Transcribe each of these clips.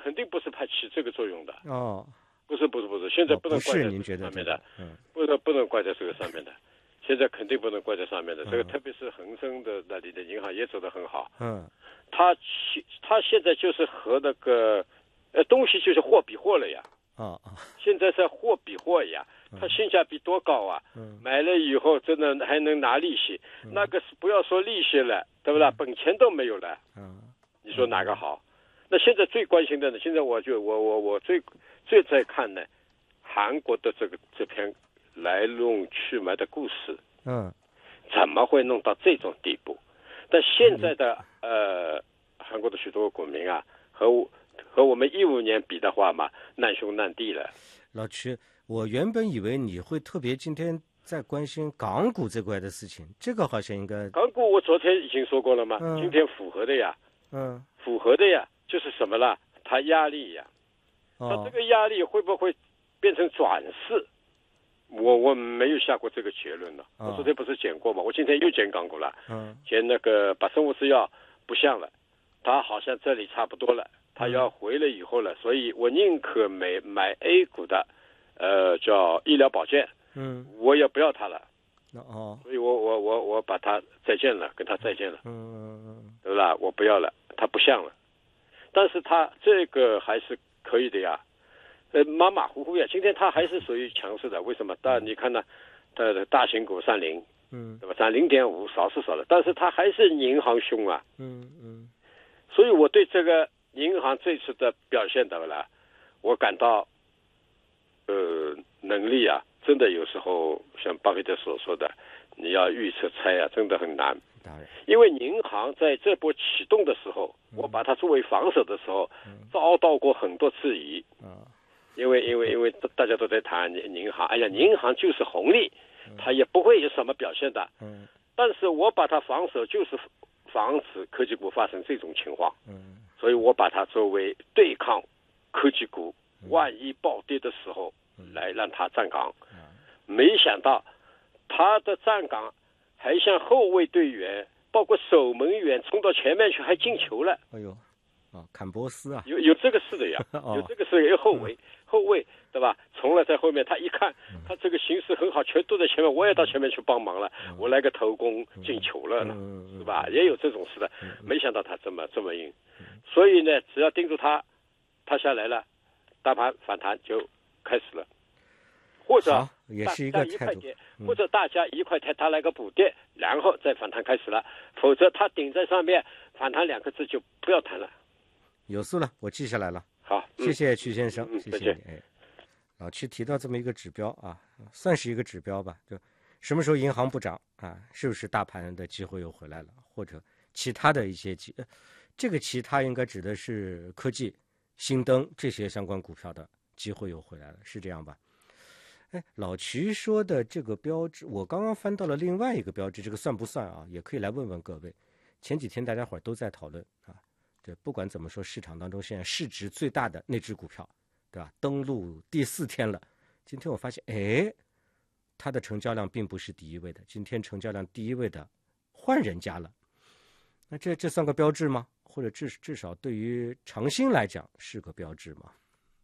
肯定不是起这个作用的。 哦， 不是，现在不能怪在您觉得上面的，不能怪在这个上面的。现在肯定不能怪在上面的。这个特别是恒生的那里的银行也走得很好。他现在就是和那个东西就是货比货了呀。现在是货比货呀，它性价比多高啊！买了以后真的还能拿利息，那个是不要说利息了，对不啦？本钱都没有了。你说哪个好？那现在最关心的呢？现在我最在看呢，韩国的这篇来龙去脉的故事，怎么会弄到这种地步？但现在的韩国的许多股民啊，和我们15年比的话嘛，难兄难弟了。 老曲，我原本以为你会特别今天在关心港股这块的事情，这个好像应该。 港股我昨天已经说过了嘛，今天符合的呀，就是什么了？它压力呀，它这个压力会不会变成转势？我没有下过这个结论了。我昨天不是减过嘛，我今天又减港股了。减那个把生物制药不像了，它好像这里差不多了。他要回来以后了，所以我宁可买 A 股的，叫医疗保健，我也不要它了，所以我把它再见了，跟他再见了，对吧？我不要了，它不像了，但是它这个还是可以的呀，马马虎虎呀，今天它还是属于强势的，为什么？你看呢，它的大型股30，对吧？涨0.5，少是少了，但是它还是银行凶啊，所以我对这个。银行这次的表现的了，我感到，能力啊，真的有时候像巴菲特所说的，你要预测猜啊，真的很难。因为银行在这波启动的时候，我把它作为防守的时候，遭到过很多质疑。因为大家都在谈银行，哎呀，银行就是红利，它也不会有什么表现的。但是我把它防守，就是防止科技股发生这种情况。所以我把它作为对抗科技股万一暴跌的时候来让它站岗。没想到他的站岗还像后卫队员，包括守门员冲到前面去还进球了。 坎波斯啊， 有这个事的呀，有这个事，有后卫对吧？冲了在后面，他一看他这个形势很好，全都在前面，我也到前面去帮忙了，我来个头功进球了呢，是吧？也有这种事的，没想到他这么硬，所以呢，只要盯住他下来了，大盘反弹就开始了，或者也是一个态度， 或者大家一块它来个补跌，然后再反弹开始了，否则它顶在上面，反弹2个字就不要谈了。 有数了，我记下来了。 好， 谢谢曲先生，谢谢你。 老曲提到这么一个指标啊，算是一个指标吧，就什么时候银行不涨啊，是不是大盘的机会又回来了，或者其他的一些这个其他应该指的是科技、新灯这些相关股票的机会又回来了，是这样吧？老曲说的这个标志，我刚刚翻到了另外一个标志，这个算不算啊？也可以来问问各位。前几天大家伙都在讨论啊。对，不管怎么说，市场当中现在市值最大的那只股票，对吧？登陆第4天了，今天我发现，它的成交量并不是第1位的，今天成交量第1位的换人家了。那这算个标志吗？或者至少对于长兴来讲是个标志吗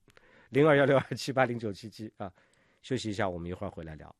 ？021627809777啊，休息一下，我们一会儿回来聊。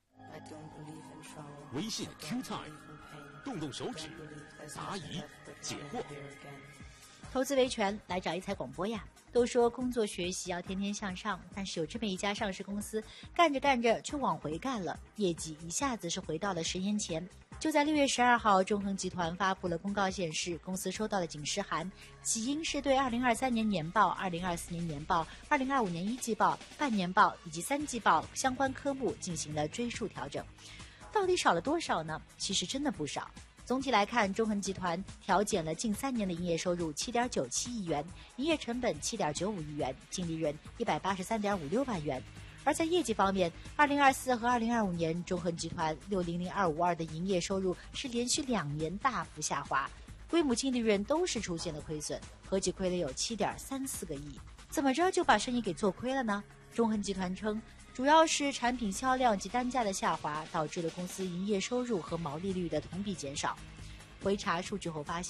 微信 Q Time， 动动手指，答疑解惑。 投资维权，来找一财广播呀！都说工作学习要天天向上，但是有这么一家上市公司，干着干着却往回干了，业绩一下子是回到了10年前。就在6月12号，中恒集团发布了公告，显示公司收到了警示函，起因是对2023年年报、2024年年报、2025年1季报、半年报以及3季报相关科目进行了追溯调整。到底少了多少呢？其实真的不少。总体来看，中恒集团调减了近3年的营业收入7.97亿元，营业成本7.95亿元，净利润183.56万元。而在业绩方面，2024和2025年中恒集团600252的营业收入是连续2年大幅下滑，规模净利润都是出现了亏损，合计亏了有7.34个亿。怎么着就把生意给做亏了呢？中恒集团称，主要是产品销量及单价的下滑，导致了公司营业收入和毛利率的同比减少。回查数据后发现，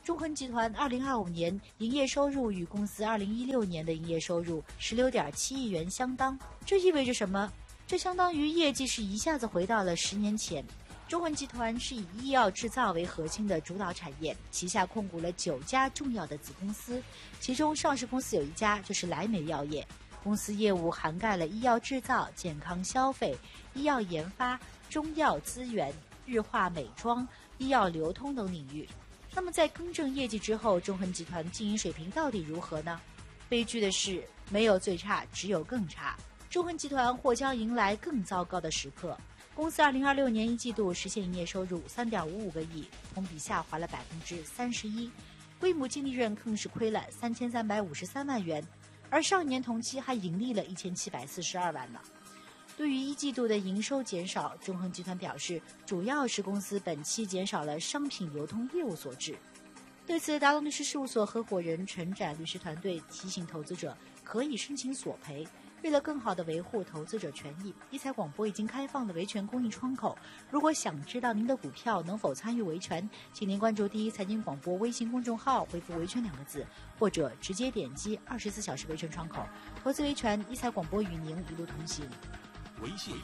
中恒集团2025年营业收入与公司2016年的营业收入16.7亿元相当，这意味着什么？这相当于业绩是一下子回到了10年前。中恒集团是以医药制造为核心的主导产业，旗下控股了9家重要的子公司，其中上市公司有一家就是莱美药业。公司业务涵盖了医药制造、健康消费、医药研发、中药资源、日化美妆、医药流通等领域。那么在更正业绩之后，中恒集团经营水平到底如何呢？悲剧的是，没有最差，只有更差。中恒集团或将迎来更糟糕的时刻。公司2026年一季度实现营业收入3.55个亿，同比下滑了31%，规模净利润更是亏了3353万元，而上年同期还盈利了1742万呢。对于一季度的营收减少，中恒集团表示，主要是公司本期减少了商品流通业务所致。对此，达龙律师事务所合伙人陈展律师团队提醒投资者可以申请索赔。为了更好地维护投资者权益，一财广播已经开放了维权公益窗口。如果想知道您的股票能否参与维权，请您关注第一财经广播微信公众号，回复维权2个字，或者直接点击24小时维权窗口。投资维权，一财广播与您一路同行。 微信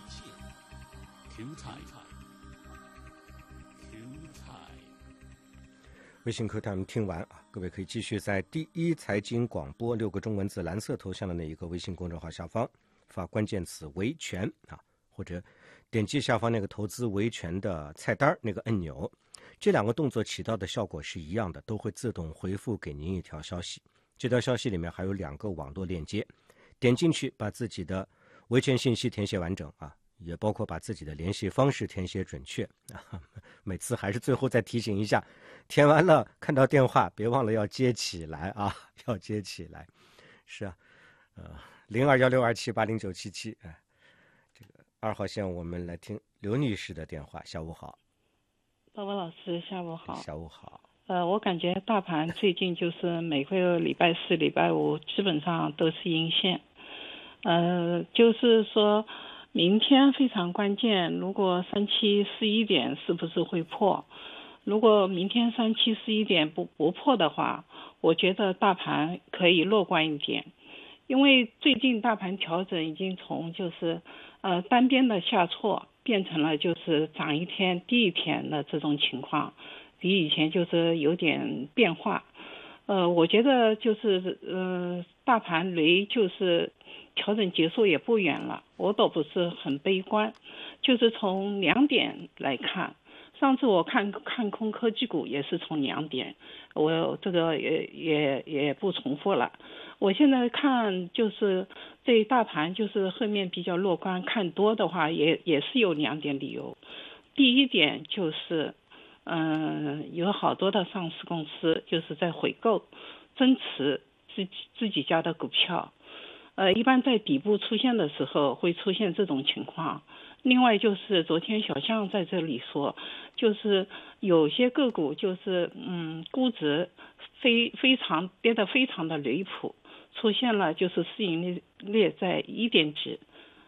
Q 财微信课堂听完啊，各位可以继续在第一财经广播6个中文字蓝色头像的那一个微信公众号下方发关键词维权啊，或者点击下方那个投资维权的菜单那个按钮，这2个动作起到的效果是一样的，都会自动回复给您一条消息。这条消息里面还有2个网络链接，点进去把自己的维权信息填写完整啊，也包括把自己的联系方式填写准确啊。每次还是最后再提醒一下，填完了看到电话别忘了要接起来啊，要接起来。是啊，021627809777，这个2号线我们来听刘女士的电话。下午好。 鲍勃老师下午好。 下午好。 我感觉大盘最近就是每个礼拜4、礼拜5基本上都是阴线。就是说明天非常关键，如果3741点是不是会破？如果明天3741点不破的话，我觉得大盘可以乐观一点，因为最近大盘调整已经从就是单边的下挫变成了就是涨一天低一天的这种情况，比以前就是有点变化。我觉得就是大盘离就是调整结束也不远了，我倒不是很悲观。就是从2点来看，上次我看空科技股也是从2点，我这个也不重复了。我现在看就是对大盘就是后面比较乐观，看多的话也是有2点理由。第一点就是有好多的上市公司就是在回购增持自己家的股票，一般在底部出现的时候会出现这种情况。另外就是昨天小象在这里说，就是有些个股就是估值非常跌得非常的离谱，出现了就是市盈率在1点几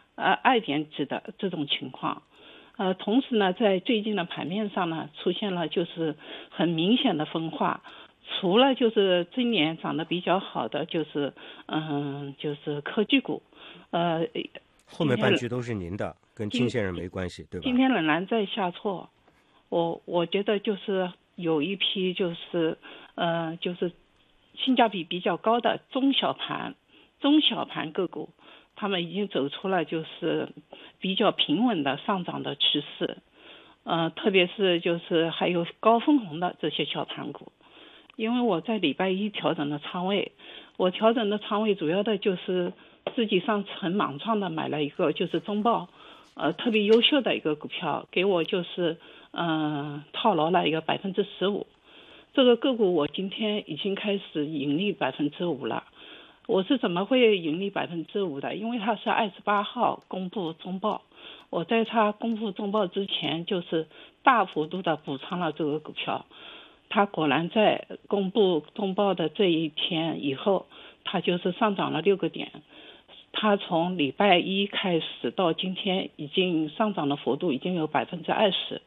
2点几的这种情况。同时呢，在最近的盘面上呢，出现了就是很明显的分化。除了就是今年涨得比较好的就是就是科技股， 后面半句都是您的，跟金先生没关系，对吧？ 今天仍然在下挫，我觉得就是有一批就是就是性价比比较高的中小盘个股，他们已经走出了就是比较平稳的上涨的趋势，特别是就是还有高分红的这些小盘股。因为我在礼拜1调整的仓位，我调整的仓位主要的就是自己上次很莽撞的买了一个就是中报，特别优秀的一个股票，给我就是套牢了一个15%。这个个股我今天已经开始盈利5%了。我是怎么会盈利5%的？因为它是28号公布中报，我在它公布中报之前就是大幅度的补仓了这个股票。它果然在公布中报的这一天以后，它就是上涨了6个点。它从礼拜1开始到今天已经上涨的幅度已经有20%，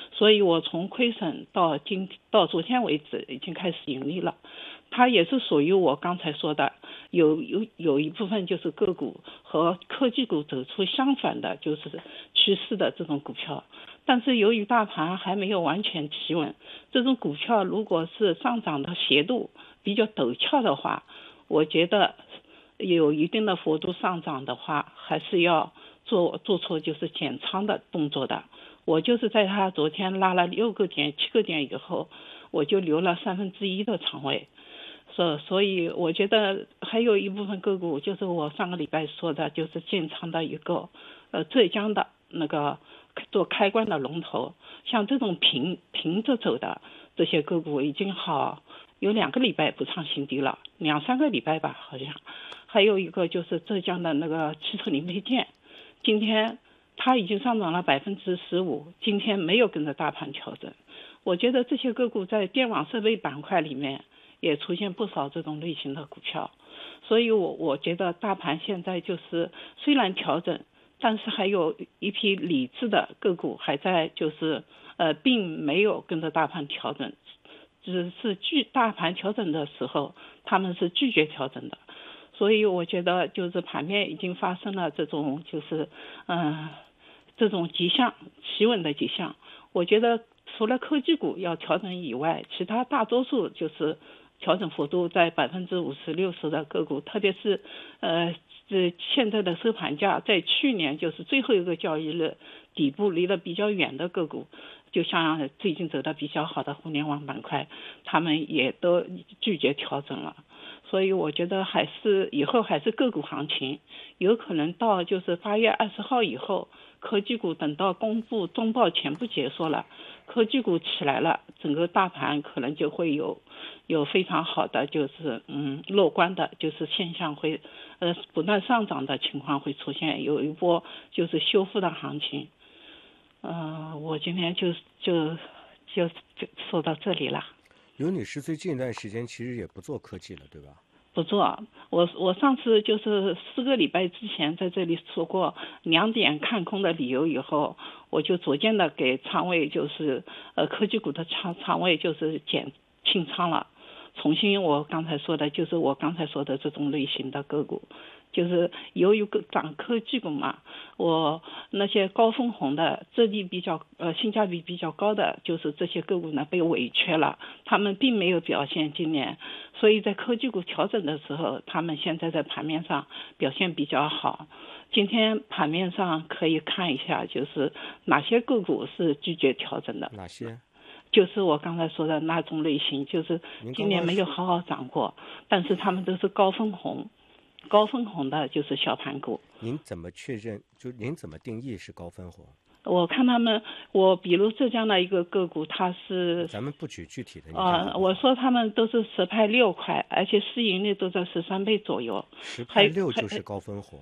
所以我从亏损到昨天为止已经开始盈利了。它也是属于我刚才说的，有一部分就是个股和科技股走出相反的就是趋势的这种股票，但是由于大盘还没有完全企稳，这种股票如果是上涨的斜度比较陡峭的话，我觉得有一定的幅度上涨的话，还是要做出就是减仓的动作的。我就是在它昨天拉了6个点7个点以后，我就留了1/3的仓位。所以我觉得还有一部分个股，就是我上个礼拜说的，就是建仓的一个浙江的那个做开关的龙头，像这种平着走的这些个股已经有2个礼拜不创新低了，2、3个礼拜吧好像。还有一个就是浙江的那个汽车零配件，今天它已经上涨了15%，今天没有跟着大盘调整。我觉得这些个股在电网设备板块里面也出现不少这种类型的股票，所以我觉得大盘现在就是虽然调整，但是还有一批理智的个股还在就是并没有跟着大盘调整，只是大盘调整的时候他们是拒绝调整的。所以我觉得就是盘面已经发生了这种就是这种迹象，企稳的迹象。我觉得除了科技股要调整以外，其他大多数就是调整幅度在50%、60%的个股，特别是现在的收盘价在去年就是最后一个交易日底部离得比较远的个股，就像最近走得比较好的互联网板块，他们也都拒绝调整了。所以我觉得以后还是个股行情，有可能到就是8月20号以后，科技股等到公布中报全部结束了，科技股起来了，整个大盘可能就会有非常好的就是乐观的就是现象会不断上涨的情况会出现，有一波就是修复的行情。我今天就说到这里了。 刘女士最近一段时间其实也不做科技了，对吧？ 不做，我上次就是4个礼拜之前在这里说过2点看空的理由以后，我就逐渐的给仓位就是科技股的仓位就是清仓了，重新我刚才说的就是我刚才说的这种类型的个股。就是由于涨科技股嘛，我那些高分红的质地比较性价比比较高的，就是这些个股呢被委屈了，他们并没有表现今年，所以在科技股调整的时候，他们现在在盘面上表现比较好。今天盘面上可以看一下，就是哪些个股是拒绝调整的。 哪些？ 就是我刚才说的那种类型，就是今年没有好好涨过，但是他们都是高分红的就是小盘股。 您怎么确认？就您怎么定义是高分红？ 我看他们，比如浙江的一个个股，它是咱们不举具体的。 我说他们都是10派6块，而且市盈率都在13倍左右。 10派6就是高分红。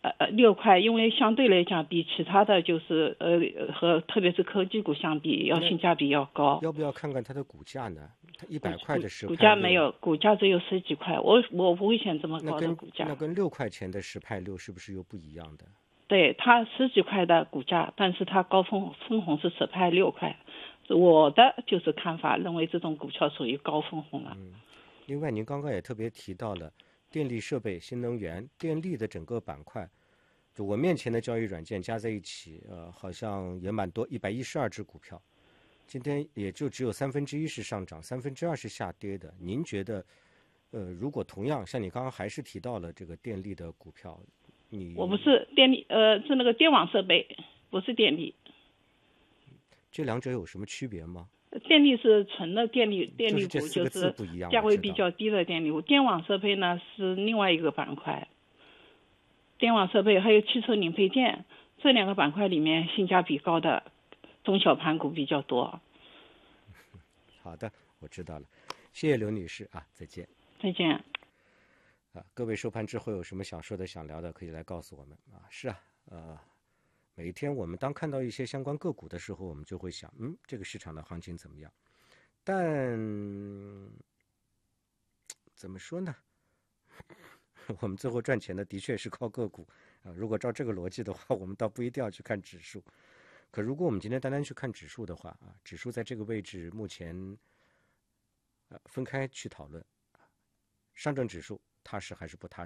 6块，因为相对来讲比其他的就是和特别是科技股相比，性价比要高。 要不要看看它的股价呢？它100块的10派6， 股价没有，股价只有10几块。我不会选这么高的股价。 那跟6块钱的10派6是不是又不一样的？ 对，它10几块的股价，但是它高分红是10派6块。我的就是看法，认为这种股票属于高分红了。 另外，您刚刚也特别提到了电力设备、新能源、电力的整个板块，就我面前的交易软件加在一起，好像也蛮多，112只股票，今天也就只有1/3是上涨，2/3是下跌的。您觉得，如果同样像你刚刚还是提到了这个电力的股票， 我不是电力，是那个电网设备，不是电力。 这两者有什么区别吗？ 电力是纯的电力股， 就是价位比较低的电力股。电网设备呢是另外一个板块。电网设备还有汽车零配件这2个板块里面，性价比高的中小盘股比较多。 好的，我知道了，谢谢刘女士啊，再见。 再见。 各位收盘之后有什么想说的、想聊的，可以来告诉我们啊。是啊，每一天我们当看到一些相关个股的时候，我们就会想，这个市场的行情怎么样？但怎么说呢？我们最后赚钱的确是靠个股啊。如果照这个逻辑的话，我们倒不一定要去看指数。 可如果我们今天单单去看指数的话啊，指数在这个位置目前分开去讨论，上证指数踏实还是不踏实？